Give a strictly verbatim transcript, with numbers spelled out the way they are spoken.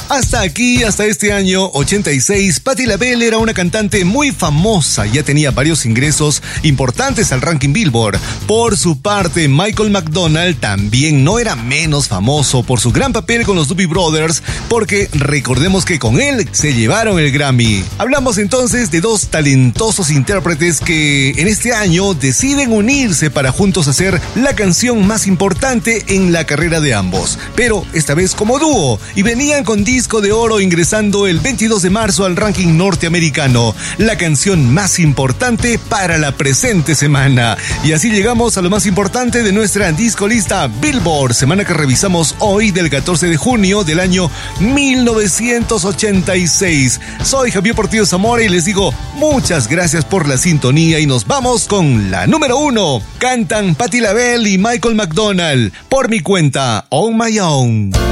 Hasta aquí, hasta este año ochenta y seis, Patti LaBelle era una cantante muy famosa, ya tenía varios ingresos importantes al ranking Billboard. Por su parte, Michael McDonald también no era menos famoso por su gran papel con los Doobie Brothers, porque recordemos que con él se llevaron el Grammy. Hablamos entonces de dos talentosos intérpretes que en este año deciden unirse para juntos hacer la canción más importante en la carrera de ambos, pero esta vez como dúo, y venían con disco de oro ingresando el veintidós de marzo al ranking norteamericano, la canción más importante para la presente semana. Y así llegamos a lo más importante de nuestra discolista Billboard, semana que revisamos hoy del catorce de junio del año mil novecientos ochenta y seis. Soy Javier Portillo Zamora y les digo muchas gracias por la sintonía y nos vamos con la número uno. Cantan Patti LaBelle y Michael McDonald, Por mi cuenta, On My Own.